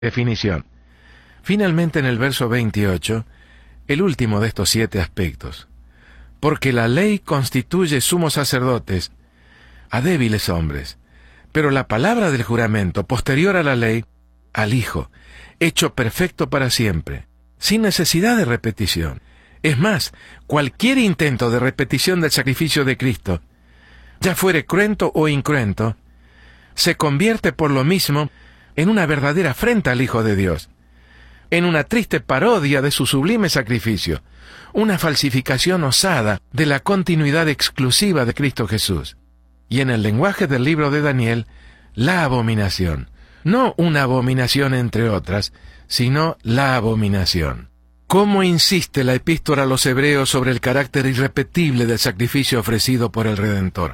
Definición. Finalmente, en el verso 28, el último de estos 7 aspectos. Porque la ley constituye sumos sacerdotes a débiles hombres, pero la palabra del juramento, posterior a la ley, al Hijo, hecho perfecto para siempre, sin necesidad de repetición. Es más, cualquier intento de repetición del sacrificio de Cristo, ya fuere cruento o incruento, se convierte por lo mismo en una verdadera afrenta al Hijo de Dios, en una triste parodia de su sublime sacrificio, una falsificación osada de la continuidad exclusiva de Cristo Jesús. Y en el lenguaje del libro de Daniel, la abominación, no una abominación entre otras, sino la abominación. ¿Cómo insiste la epístola a los hebreos sobre el carácter irrepetible del sacrificio ofrecido por el Redentor?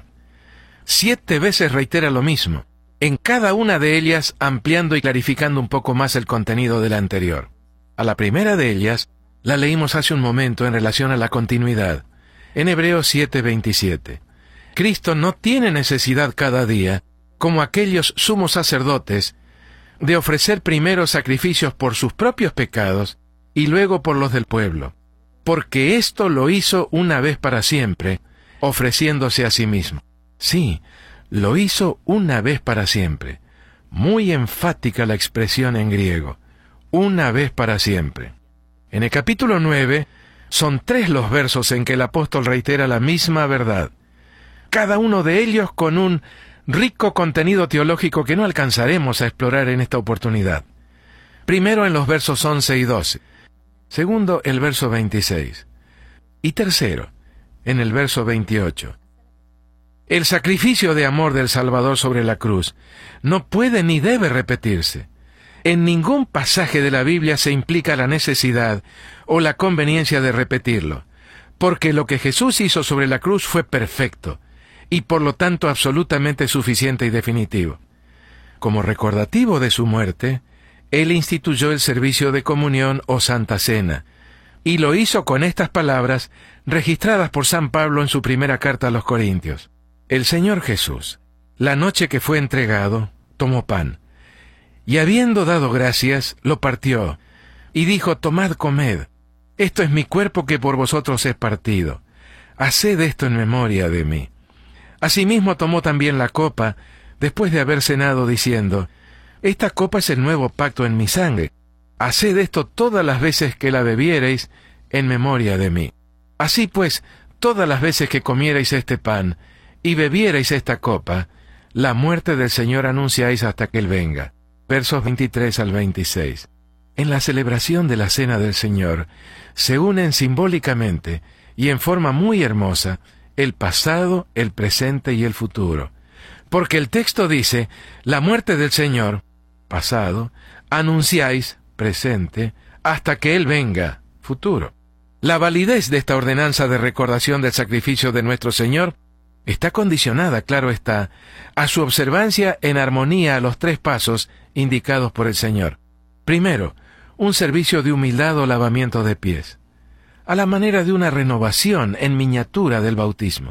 7 veces reitera lo mismo, en cada una de ellas ampliando y clarificando un poco más el contenido de la anterior. A la primera de ellas, la leímos hace un momento en relación a la continuidad, en Hebreos 7:27. Cristo no tiene necesidad cada día, como aquellos sumos sacerdotes, de ofrecer primero sacrificios por sus propios pecados y luego por los del pueblo, porque esto lo hizo una vez para siempre, ofreciéndose a sí mismo. Sí, lo hizo una vez para siempre. Muy enfática la expresión en griego, una vez para siempre. En el capítulo 9, son 3 los versos en que el apóstol reitera la misma verdad, cada uno de ellos con un rico contenido teológico que no alcanzaremos a explorar en esta oportunidad. Primero en los versos 11 y 12, segundo el verso 26, y tercero en el verso 28. El sacrificio de amor del Salvador sobre la cruz no puede ni debe repetirse. En ningún pasaje de la Biblia se implica la necesidad o la conveniencia de repetirlo, porque lo que Jesús hizo sobre la cruz fue perfecto, y por lo tanto absolutamente suficiente y definitivo. Como recordativo de su muerte, Él instituyó el servicio de comunión o Santa Cena, y lo hizo con estas palabras registradas por San Pablo en su primera carta a los Corintios. El Señor Jesús, la noche que fue entregado, tomó pan, y habiendo dado gracias, lo partió, y dijo: tomad, comed, esto es mi cuerpo que por vosotros es partido. Haced esto en memoria de mí. Asimismo tomó también la copa, después de haber cenado, diciendo: esta copa es el nuevo pacto en mi sangre. Haced esto todas las veces que la bebiereis en memoria de mí. Así pues, todas las veces que comiereis este pan y bebiereis esta copa, la muerte del Señor anunciáis hasta que Él venga. Versos 23 al 26. En la celebración de la Cena del Señor se unen simbólicamente y en forma muy hermosa el pasado, el presente y el futuro. Porque el texto dice: la muerte del Señor, pasado, anunciáis, presente, hasta que Él venga, futuro. La validez de esta ordenanza de recordación del sacrificio de nuestro Señor está condicionada, claro está, a su observancia en armonía a los 3 pasos indicados por el Señor. Primero, un servicio de humildad o lavamiento de pies, a la manera de una renovación en miniatura del bautismo.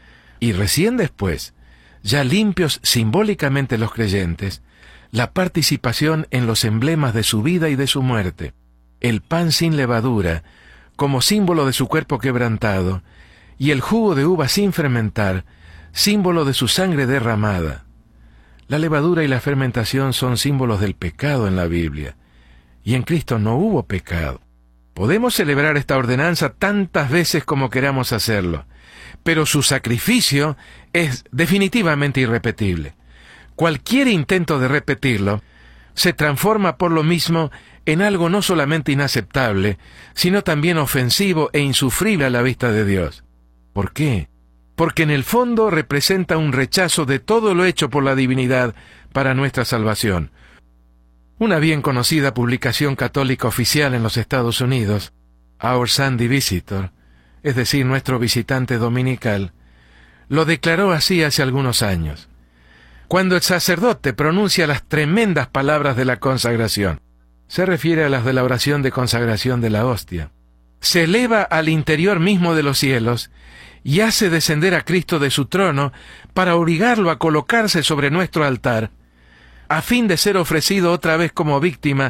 Y recién después, ya limpios simbólicamente los creyentes, la participación en los emblemas de su vida y de su muerte, el pan sin levadura, como símbolo de su cuerpo quebrantado, y el jugo de uva sin fermentar, símbolo de su sangre derramada. La levadura y la fermentación son símbolos del pecado en la Biblia, y en Cristo no hubo pecado. Podemos celebrar esta ordenanza tantas veces como queramos hacerlo, pero su sacrificio es definitivamente irrepetible. Cualquier intento de repetirlo se transforma por lo mismo en algo no solamente inaceptable, sino también ofensivo e insufrible a la vista de Dios. ¿Por qué? Porque en el fondo representa un rechazo de todo lo hecho por la divinidad para nuestra salvación. Una bien conocida publicación católica oficial en los Estados Unidos, Our Sunday Visitor, es decir, nuestro visitante dominical, lo declaró así hace algunos años. Cuando el sacerdote pronuncia las tremendas palabras de la consagración, se refiere a las de la oración de consagración de la hostia, se eleva al interior mismo de los cielos y hace descender a Cristo de su trono para obligarlo a colocarse sobre nuestro altar. a fin de ser ofrecido otra vez como víctima